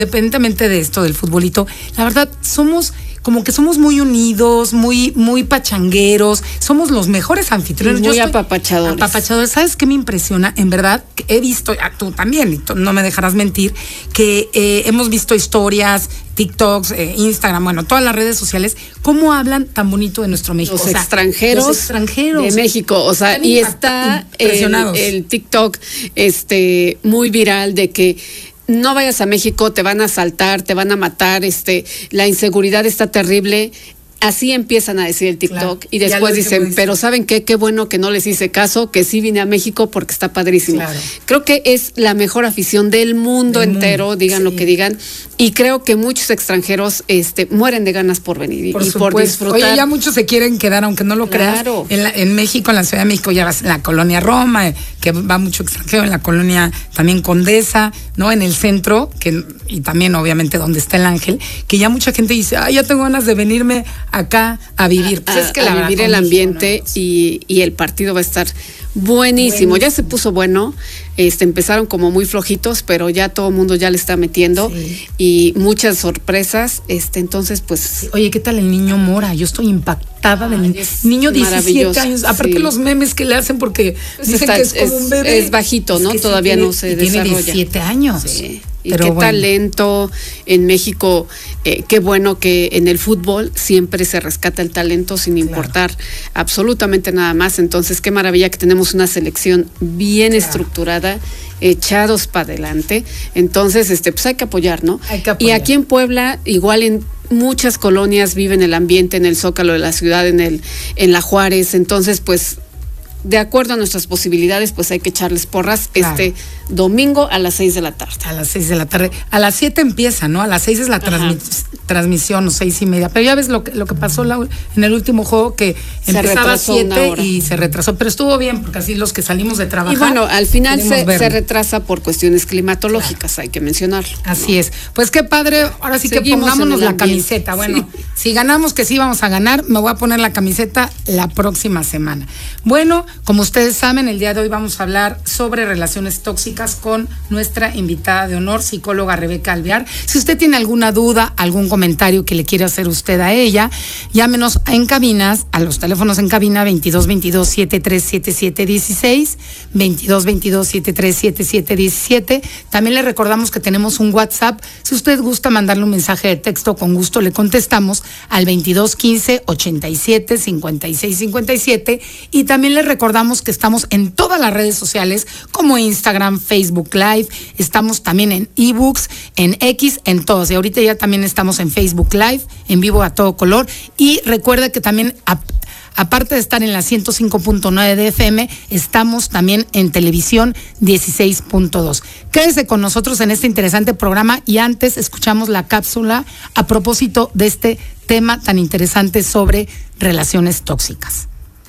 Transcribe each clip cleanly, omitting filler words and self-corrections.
Independientemente de esto del futbolito, la verdad somos muy unidos, muy pachangueros, somos los mejores anfitriones. Muy apapachadores. ¿Sabes qué me impresiona? En verdad, he visto, tú también, y no me dejarás mentir, que hemos visto historias, TikToks, Instagram, bueno, todas las redes sociales, cómo hablan tan bonito de nuestro México. Los extranjeros de México, o sea, y está el TikTok muy viral de que no vayas a México, te van a asaltar, te van a matar, la inseguridad está terrible. Así empiezan a decir el TikTok, claro, y después dicen, pero ¿saben qué? Qué bueno que no les hice caso, que sí vine a México porque está padrísimo. Claro. Creo que es la mejor afición del mundo entero, digan lo que digan, y creo que muchos extranjeros mueren de ganas por venir y por disfrutar. Oye, ya muchos se quieren quedar, aunque no lo creas. En México, en la Ciudad de México, ya vas en la colonia Roma, que va mucho extranjero, en la colonia también Condesa, ¿no? En el centro, y también obviamente donde está el Ángel, que ya mucha gente dice, ya tengo ganas de venirme acá a vivir. Pues es que a vivir el ambiente, ¿no? y el partido va a estar buenísimo. Ya se puso bueno. Empezaron como muy flojitos, pero ya todo el mundo ya le está metiendo, y muchas sorpresas. Entonces, pues. Oye, ¿qué tal el niño Mora? Yo estoy impactada del niño, 17 años. Aparte los memes que le hacen, porque dicen que es como un bebé. Es bajito, ¿no? Todavía no se desarrolla. Tiene 17 años. Sí. Y qué talento en México. Qué bueno que en el fútbol siempre se rescata el talento sin importar absolutamente nada más. Entonces, qué maravilla que tenemos una selección bien estructurada, echados para adelante. Entonces, pues hay que apoyar, ¿no? Y aquí en Puebla, igual en muchas colonias viven el ambiente, en el Zócalo de la ciudad, en la Juárez. Entonces, pues, de acuerdo a nuestras posibilidades, pues hay que echarles porras. Domingo a las 6 de la tarde. A las 6 de la tarde. A las 7 empieza, ¿no? A las 6 es la transmisión, o 6:30. Pero ya ves lo que pasó en el último juego, que empezaba a 7 y se retrasó. Pero estuvo bien, porque así los que salimos de trabajar. Y bueno, al final se retrasa por cuestiones climatológicas, hay que mencionarlo. Así es. Pues qué padre. Ahora sí que pongámonos la camiseta. Bueno, si ganamos, que sí vamos a ganar, me voy a poner la camiseta la próxima semana. Bueno, como ustedes saben, el día de hoy vamos a hablar sobre relaciones tóxicas con nuestra invitada de honor, psicóloga Rebeca Alvear. Si usted tiene alguna duda, algún comentario que le quiera hacer usted a ella, llámenos en cabinas, a los teléfonos en cabina 2222-737716, 2222-737717. También le recordamos que tenemos un WhatsApp. Si usted gusta mandarle un mensaje de texto, con gusto le contestamos al 2215-87-5657. Y también le recordamos que estamos en todas las redes sociales, como Instagram, Facebook Live, estamos también en ebooks, en X, en todos. Y ahorita ya también estamos en Facebook Live, en vivo a todo color. Y recuerda que también, aparte de estar en la 105.9 de FM, estamos también en televisión 16.2. Quédese con nosotros en este interesante programa, y antes escuchamos la cápsula a propósito de este tema tan interesante sobre relaciones tóxicas.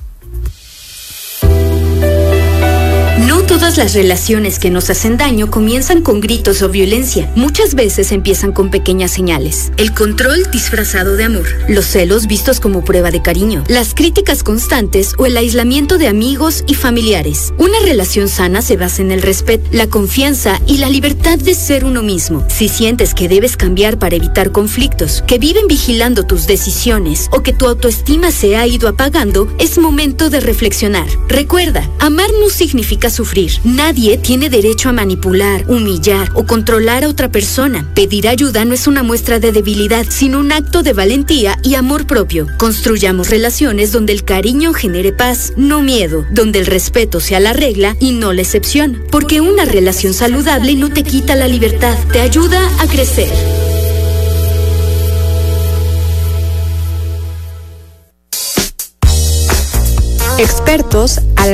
No todas las relaciones que nos hacen daño comienzan con gritos o violencia. Muchas veces empiezan con pequeñas señales. El control disfrazado de amor, los celos vistos como prueba de cariño, las críticas constantes o el aislamiento de amigos y familiares. Una relación sana se basa en el respeto, la confianza y la libertad de ser uno mismo. Si sientes que debes cambiar para evitar conflictos, que viven vigilando tus decisiones o que tu autoestima se ha ido apagando, es momento de reflexionar. Recuerda, amar no significa sufrir. Nadie tiene derecho a manipular, humillar o controlar a otra persona. Pedir ayuda no es una muestra de debilidad, sino un acto de valentía y amor propio. Construyamos relaciones donde el cariño genere paz, no miedo, donde el respeto sea la regla y no la excepción. Porque una relación saludable no te quita la libertad, te ayuda a crecer. Expertos a la